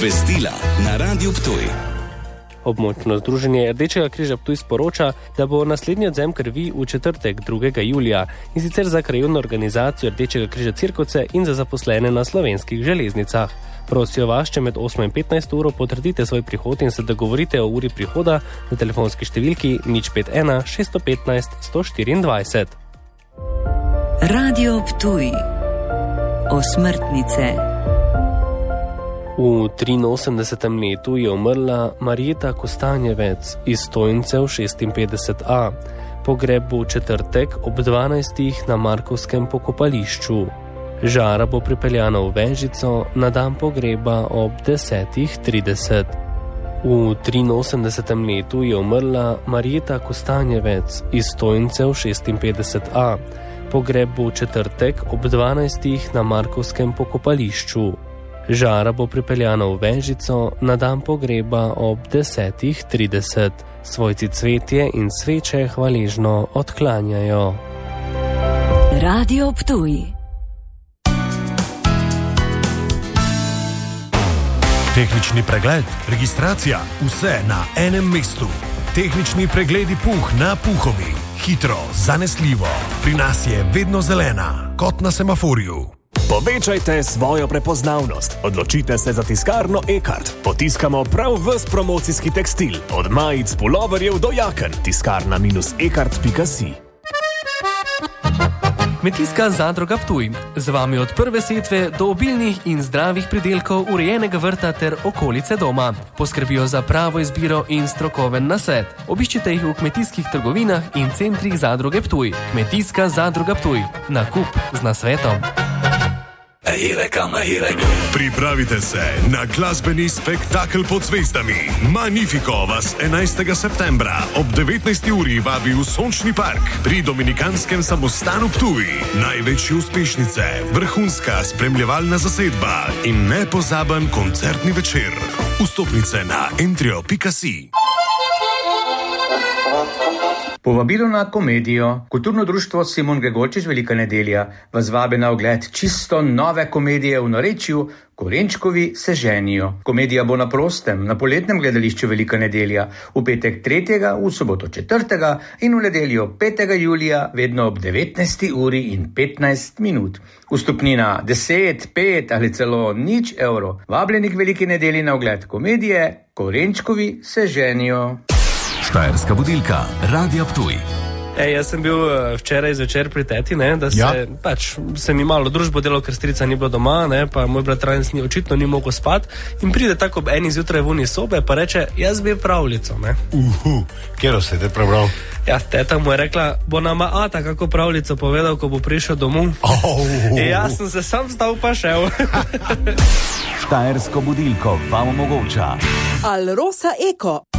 Obvestila na Radiu Ptuj. Območno združenje Rdečega križa Ptuj sporoča, da bo naslednji odvzem krvi v četrtek 2. julija, in sicer za krajevno organizacijo Rdečega križa Cirkovce in za zaposlene na Slovenskih železnicah. Prosijo vas, če med 8 in 15 uro potrdite svoj prihod in se dogovorite o uri prihoda na telefonski številki 051 615 124. Radio Ptuj. Osmrtnice. V 83. letu je umrla Marjeta Kostanjevec iz Stojncev 56A. Pogreb bo v četrtek ob 12. na Markovskem pokopališču. Žara bo pripeljana v Vežico, na dan pogreba ob 10.30. V 83. letu je umrla Marjeta Kostanjevec iz Stojncev 56A. Pogreb bo v četrtek ob 12. na Markovskem pokopališču. Žara bo pripeljana v Vežico, na dan pogreba ob 10.30. Svojci cvetje in sveče hvaležno odklanjajo. Radio Ptuj. Tehnični pregled, registracija, vse na enem mestu. Tehnični pregledi Puh na Puhovi. Hitro, zanesljivo. Pri nas je vedno zelena, kot na semaforju. Povečajte svojo prepoznavnost. Odločite se za tiskarno Ekart. Potiskamo prav ves promocijski tekstil. Od majic, puloverjev do jaken. tiskarna-ekart.si. Kmetijska zadruga Ptuj. Z vami od prve setve do obilnih in zdravih pridelkov urejenega vrta ter okolice doma. Poskrbijo za pravo izbiro in strokoven nasvet. Obiščite jih v kmetijskih trgovinah in centrih zadruge Ptuj. Kmetijska zadruga Ptuj. Nakup z nasvetom. Pripravite se na glasbeni spektakel pod zvezdami. Magnifico vas 11. septembra ob 19. uri vabi v Sončni park pri Dominikanskem samostanu Ptuj. Največje uspešnice, vrhunska spremljevalna zasedba in nepozaben koncertni večer. Vstopnice na entrio.si. Povabilo na komedijo. Kulturno društvo Simon Gregorčič Velika nedelja vas vabi na ogled čisto nove komedije v narečju Korenčkovi se ženijo. Komedija bo na prostem, na poletnem gledališču Velika nedelja, v petek 3., v soboto 4. in v nedeljo 5. julija, vedno ob 19. uri in 15 minut. Vstopnina 10, 5 ali celo 0 evrov. Vabljeni k Veliki nedelji na ogled komedije Korenčkovi se ženijo. Štajerska budilka, Radio Ptuj. Jaz sem bil včeraj zvečer pri teti, da se mi malo družbo delal, ker strica ni bilo doma, pa moj bratranec očitno ni mogel spati in pride tako ob 1 zjutraj ven iz sobe, pa reče, jaz bi pravljico. Kjero se te prebral? Ja, teta mu je rekla, bo nama ata kako pravljico povedal, ko bo prišel domov. Jaz sem se sam vstal pa šel. Štajersko budilko vam omogoča Alrosa Eko.